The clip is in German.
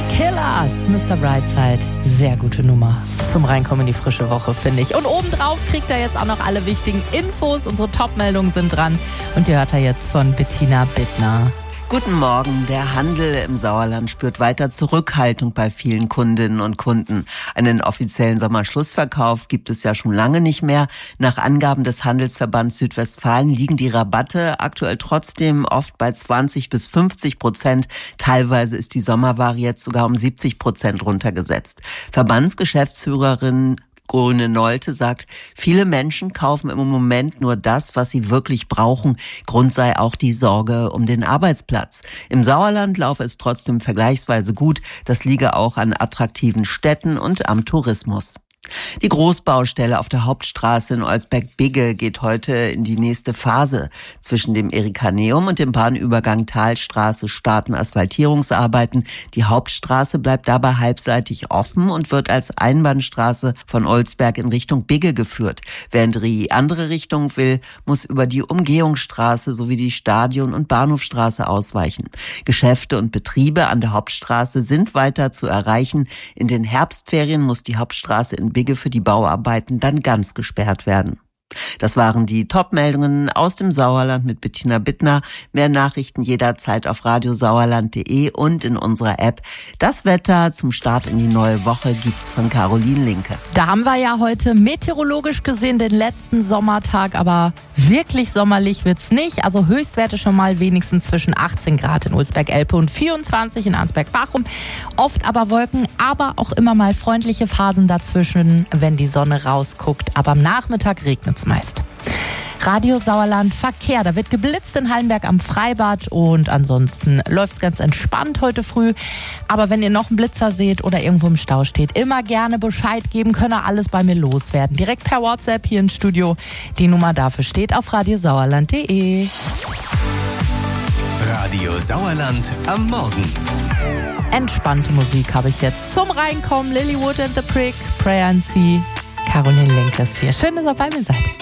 Killers, Mr. Brightside. Sehr gute Nummer. Zum Reinkommen in die frische Woche, finde ich. Und obendrauf kriegt er jetzt auch noch alle wichtigen Infos. Unsere Top-Meldungen sind dran. Und die hört er jetzt von Bettina Bittner. Guten Morgen. Der Handel im Sauerland spürt weiter Zurückhaltung bei vielen Kundinnen und Kunden. Einen offiziellen Sommerschlussverkauf gibt es ja schon lange nicht mehr. Nach Angaben des Handelsverbands Südwestfalen liegen die Rabatte aktuell trotzdem oft bei 20-50%. Teilweise ist die Sommerware jetzt sogar um 70% runtergesetzt. Verbandsgeschäftsführerin Grüne Nolte sagt, viele Menschen kaufen im Moment nur das, was sie wirklich brauchen. Grund sei auch die Sorge um den Arbeitsplatz. Im Sauerland laufe es trotzdem vergleichsweise gut. Das liege auch an attraktiven Städten und am Tourismus. Die Großbaustelle auf der Hauptstraße in Olsberg-Bigge geht heute in die nächste Phase. Zwischen dem Erikaneum und dem Bahnübergang Talstraße starten Asphaltierungsarbeiten. Die Hauptstraße bleibt dabei halbseitig offen und wird als Einbahnstraße von Olsberg in Richtung Bigge geführt. Wer in die andere Richtung will, muss über die Umgehungsstraße sowie die Stadion- und Bahnhofstraße ausweichen. Geschäfte und Betriebe an der Hauptstraße sind weiter zu erreichen. In den Herbstferien muss die Hauptstraße in Bigge für die Bauarbeiten dann ganz gesperrt werden. Das waren die Top-Meldungen aus dem Sauerland mit Bettina Bittner. Mehr Nachrichten jederzeit auf radiosauerland.de und in unserer App. Das Wetter zum Start in die neue Woche gibt's von Caroline Linke. Da haben wir ja heute meteorologisch gesehen den letzten Sommertag, aber wirklich sommerlich wird's nicht. Also Höchstwerte schon mal wenigstens zwischen 18 Grad in Ulsberg-Elpe und 24 in Arnsberg-Bachum. Oft aber Wolken, aber auch immer mal freundliche Phasen dazwischen, wenn die Sonne rausguckt. Aber am Nachmittag regnet's meist. Radio Sauerland Verkehr. Da wird geblitzt in Hallenberg am Freibad und ansonsten läuft's ganz entspannt heute früh. Aber wenn ihr noch einen Blitzer seht oder irgendwo im Stau steht, immer gerne Bescheid geben, könnt ihr alles bei mir loswerden. Direkt per WhatsApp hier ins Studio. Die Nummer dafür steht auf radiosauerland.de. Radio Sauerland am Morgen. Entspannte Musik habe ich jetzt zum Reinkommen. Lilywood and the Prick, Pray and See. Caroline Lenk ist hier. Schön, dass ihr bei mir seid.